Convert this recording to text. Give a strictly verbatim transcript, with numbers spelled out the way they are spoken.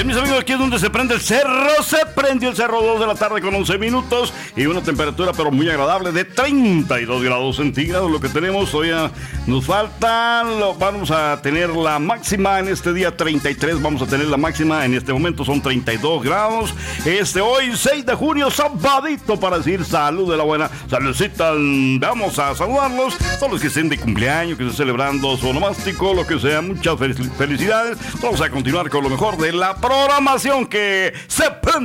Bien, mis amigos, aquí es donde se prende el cerro. Se prendió el cerro, dos de la tarde con once minutos y una temperatura pero muy agradable de treinta y dos grados centígrados. Lo que tenemos todavía nos falta, lo, vamos a tener la máxima en este día treinta y tres, vamos a tener la máxima en este momento son treinta y dos grados. Este hoy seis de junio, sabadito, para decir salud de la buena, saludcita. Vamos a saludarlos, todos los que estén de cumpleaños, que estén celebrando su onomástico, lo que sea, muchas felicidades. Vamos a continuar con lo mejor de la programación que se prende.